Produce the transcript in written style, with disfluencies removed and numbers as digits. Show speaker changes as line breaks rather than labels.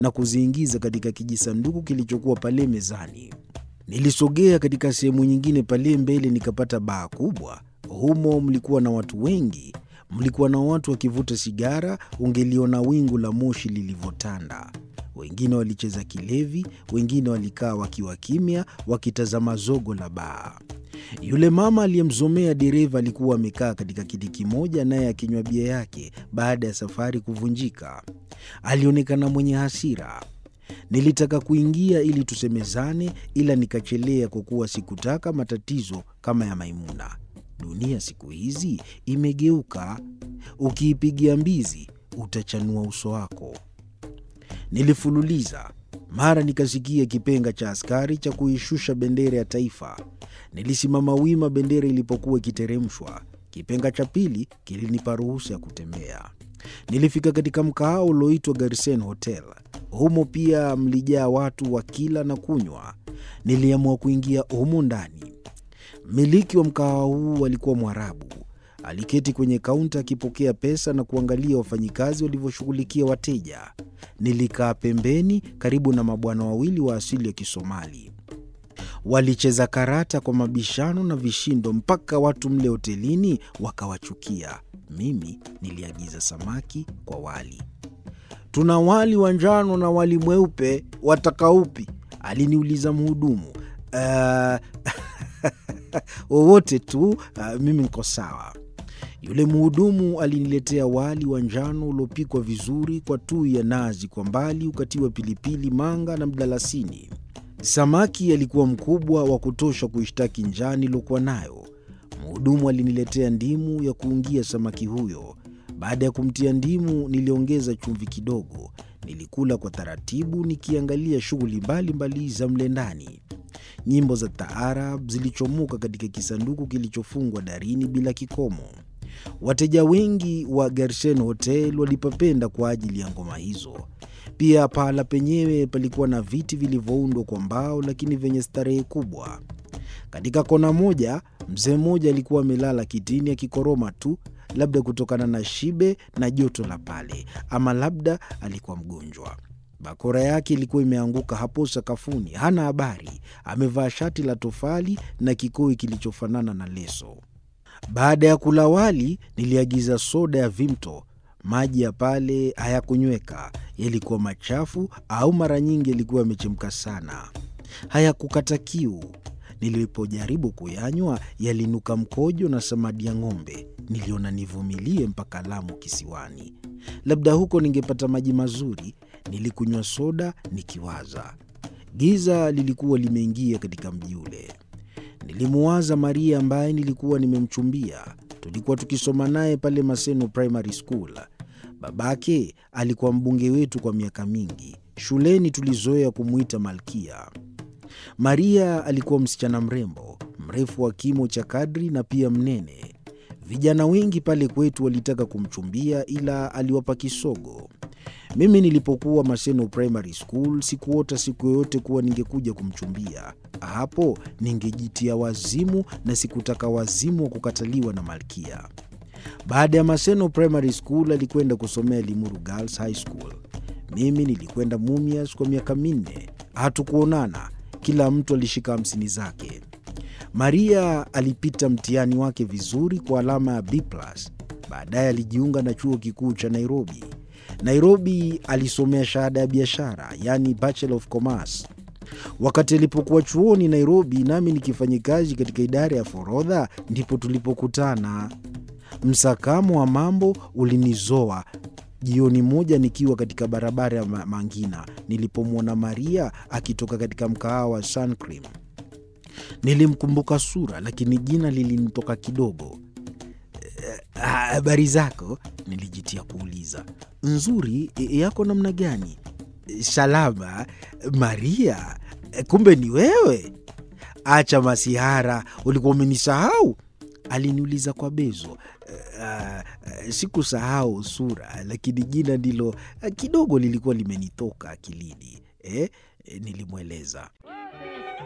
na kuziingiza katika kijisanduku kilichokuwa pale mezani. Nilisogea katika sehemu nyingine pale mbele, nikapata baa kubwa. Humo mlikuwa na watu wengi. Mlikuwa na watu wakivuta sigara, ungeliona wingu la moshi lilivyotanda. Wengine walicheza kilevi, wengine walikaa wakiwa kimya, wakitazama zogo la baa. Yule mama aliyemzomea dereva alikuwa amekaa katika kiti kimoja naye akinywa bia yake baada ya safari kuvunjika. Alionekana mwenye hasira. Nilitaka kuingia ili tusemezane, ila nikachelea kwa kuwa sikutaka matatizo kama ya Maimuna. Dunia siku hizi imegeuka. Ukiipigia mbizi, utachanua uso wako. Nilifululiza. Mara nikasikia kipenga cha askari cha kuishusha bendera ya taifa. Nilisimama wima bendera ilipokuwa ikiteremshwa. Kipenga cha pili kilinipa ruhusa ya kutembea. Nilifika katika mkahawa ulioitwa Garsen Hotel. Humo pia mlijaa watu wa kila na kunywa. Niliamua kuingia humo ndani. Mmiliki wa mkahawa huu alikuwa Mwarabu. Aliketi kwenye kaunta akipokea pesa na kuangalia wafanyikazi walivyoshughulikia wateja. Nilikaa pembeni karibu na mabwana wawili wa asili ya Kisomali. Walicheza karata kwa mabishano na vishindo mpaka watu mle hotelini wakawachukia. Mimi niliagiza samaki kwa wali. "Tuna wali wa njano na wali mweupe, wataka upi?" aliniuliza mhudumu. Wowote tu, mimi niko sawa." Yule mhudumu aliniletea wali wa njano uliopikwa vizuri kwa tui ya nazi, kwa mbali ukatiwa pilipili manga na mdalasini. Samaki alikuwa mkubwa wa kutosha kuishtaki njaa nilokuwa nayo. Mhudumu aliniletea ndimu ya kuungia samaki huyo. Baada ya kumtia ndimu, niliongeza chumvi kidogo. Nilikula kwa taratibu nikiangalia shughuli mbalimbali za mle ndani. Nyimbo za taarab zilichomoka katika kisanduku kilichofungwa darini bila kikomo. Wateja wengi wa Garsen Hotel walipapenda kwa ajili ya ngoma hizo. Pia pahala penyewe palikuwa na viti vilivyoundwa kwa mbao lakini vyenye starehe kubwa. Katika kona moja, mzee mmoja alikuwa amelala kitini akikoroma tu, labda kutokana na shibe na joto la pale, ama labda alikuwa mgonjwa. Bakora yake ilikuwa imeanguka hapo sakafuni, hana habari. Amevaa shati la tofali na kikoi kilichofanana na leso. Baada ya kula wali, niliagiza soda ya Vimto. Maji ya pale hayakunyweka, yalikuwa machafu au mara nyingi yalikuwa yamechemka sana. Hayakukata kiu. Nilipojaribu kuyanywa, yalinuka mkojo na samadi ya ng'ombe. Niliona nivumilie mpaka Lamu kisiwani. Labda huko ningepata maji mazuri. Nilikunywa soda nikiwaza. Giza lilikuwa limeingia katika mji ule. Nilimuwaza Maria ambaye nilikuwa nimemchumbia. Tulikuwa tukisoma naye pale Maseno Primary School. Babake alikuwa mbunge wetu kwa miaka mingi. Shuleni tulizoea kumuita Malkia. Maria alikuwa msichana mrembo, mrefu wa kimo cha kadri na pia mnene. Vijana wengi pale kwetu walitaka kumchumbia ila aliwapa kisogo. Mimi nilipokuwa Maseno Primary School sikuota siku yoyote kuwa ningekuja kumchumbia. Hapo ningejitia wazimu na sikutaka wazimu wa kukataliwa na Malkia. Baada ya Maseno Primary School alikwenda kusomea Limuru Girls High School. Mimi nilikwenda Mumias kwa miaka 4. Hatukuonana. Kila mtu alishika 50 zake. Maria alipita mtihani wake vizuri kwa alama ya B+. Baadaye alijiunga na chuo kikuu cha Nairobi. Nairobi alisomea shahada ya biashara, yani Bachelor of Commerce. Wakati alipokuwa chuoni Nairobi, nami nikifanya kazi katika idara ya forodha, ndipo tulipokutana. Msakamo wa mambo ulinizoa. Jioni moja nikiwa katika barabara ya Mangina, nilipomwona Maria akitoka katika mkahawa wa Sun Cream. Nilimkumbuka sura, lakini jina lilinitoka kidogo. "Habari zako?" nilijitia kuuliza. "Nzuri, yako namna gani?" "Salama." "Maria, kumbe ni wewe?" "Acha masihara, ulikuwa umenisahau?" aliniuliza kwa bezo. Sikusahau sura, lakini jina ndilo kidogo lilikuwa limenitoka akilini. Nilimweleza.